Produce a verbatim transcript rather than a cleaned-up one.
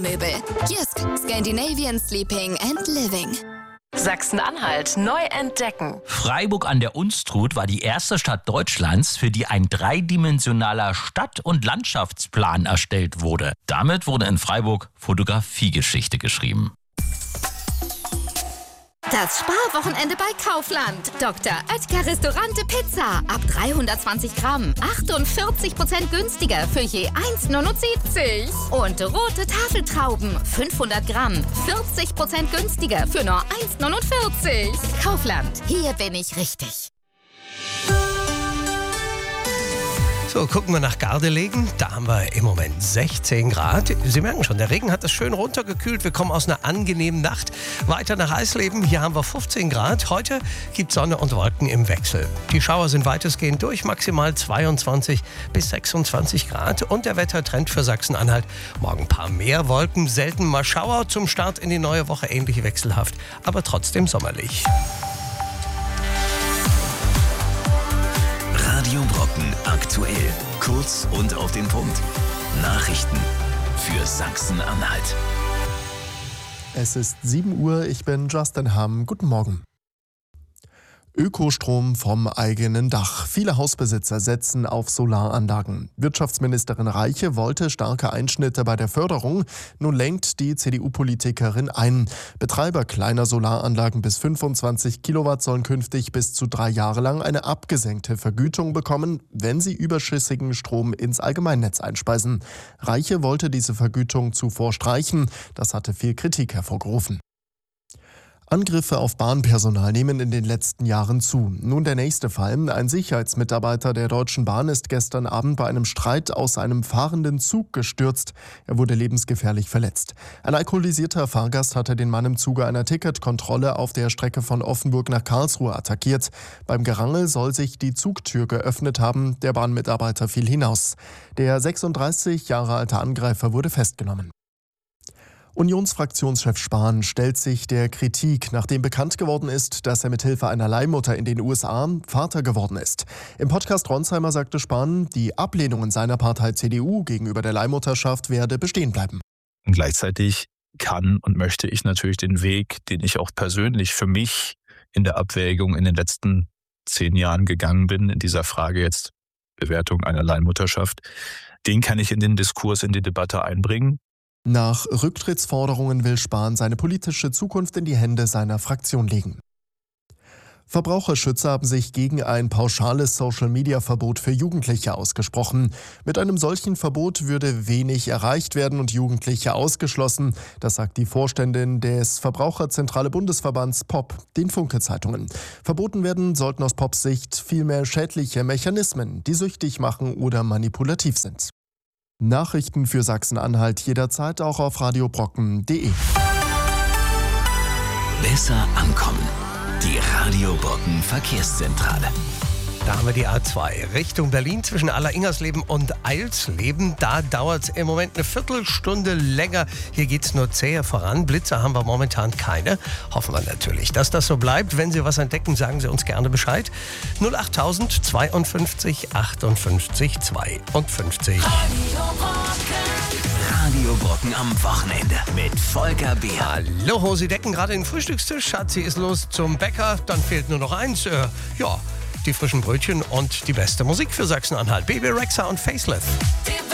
Möbel. Jysk, Scandinavian Sleeping and Living. Sachsen-Anhalt neu entdecken. Freiburg an der Unstrut war die erste Stadt Deutschlands, für die ein dreidimensionaler Stadt- und Landschaftsplan erstellt wurde. Damit wurde in Freiburg Fotografiegeschichte geschrieben. Das Sparwochenende bei Kaufland. Doktor Oetker Restaurante Pizza. Ab dreihundertzwanzig Gramm. achtundvierzig Prozent günstiger für je eins Komma neunundsiebzig. Und rote Tafeltrauben. fünfhundert Gramm. vierzig Prozent günstiger für nur eins Komma neunundvierzig. Kaufland. Hier bin ich richtig. So, gucken wir nach Gardelegen. Da haben wir im Moment sechzehn Grad. Sie merken schon, der Regen hat es schön runtergekühlt. Wir kommen aus einer angenehmen Nacht. Weiter nach Eisleben. Hier haben wir fünfzehn Grad. Heute gibt Sonne und Wolken im Wechsel. Die Schauer sind weitestgehend durch. Maximal zweiundzwanzig bis sechsundzwanzig Grad. Und der Wettertrend für Sachsen-Anhalt. Morgen ein paar mehr Wolken, selten mal Schauer. Zum Start in die neue Woche ähnlich wechselhaft, aber trotzdem sommerlich. Radio Brocken aktuell. Kurz und auf den Punkt. Nachrichten für Sachsen-Anhalt. Es ist sieben Uhr, ich bin Justin Hamm. Guten Morgen. Ökostrom vom eigenen Dach. Viele Hausbesitzer setzen auf Solaranlagen. Wirtschaftsministerin Reiche wollte starke Einschnitte bei der Förderung. Nun lenkt die C D U-Politikerin ein. Betreiber kleiner Solaranlagen bis fünfundzwanzig Kilowatt sollen künftig bis zu drei Jahre lang eine abgesenkte Vergütung bekommen, wenn sie überschüssigen Strom ins Allgemeinnetz einspeisen. Reiche wollte diese Vergütung zuvor streichen. Das hatte viel Kritik hervorgerufen. Angriffe auf Bahnpersonal nehmen in den letzten Jahren zu. Nun der nächste Fall. Ein Sicherheitsmitarbeiter der Deutschen Bahn ist gestern Abend bei einem Streit aus einem fahrenden Zug gestürzt. Er wurde lebensgefährlich verletzt. Ein alkoholisierter Fahrgast hatte den Mann im Zuge einer Ticketkontrolle auf der Strecke von Offenburg nach Karlsruhe attackiert. Beim Gerangel soll sich die Zugtür geöffnet haben. Der Bahnmitarbeiter fiel hinaus. Der sechsunddreißig Jahre alte Angreifer wurde festgenommen. Unionsfraktionschef Spahn stellt sich der Kritik, nachdem bekannt geworden ist, dass er mithilfe einer Leihmutter in den U S A Vater geworden ist. Im Podcast Ronsheimer sagte Spahn, die Ablehnung in seiner Partei C D U gegenüber der Leihmutterschaft werde bestehen bleiben. Und gleichzeitig kann und möchte ich natürlich den Weg, den ich auch persönlich für mich in der Abwägung in den letzten zehn Jahren gegangen bin, in dieser Frage jetzt Bewertung einer Leihmutterschaft, den kann ich in den Diskurs, in die Debatte einbringen. Nach Rücktrittsforderungen will Spahn seine politische Zukunft in die Hände seiner Fraktion legen. Verbraucherschützer haben sich gegen ein pauschales Social-Media-Verbot für Jugendliche ausgesprochen. Mit einem solchen Verbot würde wenig erreicht werden und Jugendliche ausgeschlossen. Das sagt die Vorständin des Verbraucherzentrale Bundesverbands P O P, den Funke-Zeitungen. Verboten werden sollten aus P O Ps Sicht vielmehr schädliche Mechanismen, die süchtig machen oder manipulativ sind. Nachrichten für Sachsen-Anhalt jederzeit auch auf radio brocken punkt de. Besser ankommen. Die Radio Brocken Verkehrszentrale. Da haben wir die A zwei Richtung Berlin zwischen Aller-Ingersleben und Eilsleben. Da dauert es im Moment eine Viertelstunde länger. Hier geht es nur zäher voran. Blitzer haben wir momentan keine. Hoffen wir natürlich, dass das so bleibt. Wenn Sie was entdecken, sagen Sie uns gerne Bescheid. null acht tausend zweiundfünfzig achtundfünfzig zweiundfünfzig. Radio Brocken. Radio Brocken am Wochenende mit Volker Beer. Hallo, Sie decken gerade den Frühstückstisch. Schatzi ist los zum Bäcker. Dann fehlt nur noch eins. Äh, ja, die frischen Brötchen und die beste Musik für Sachsen-Anhalt. Baby Rexha und Facelift.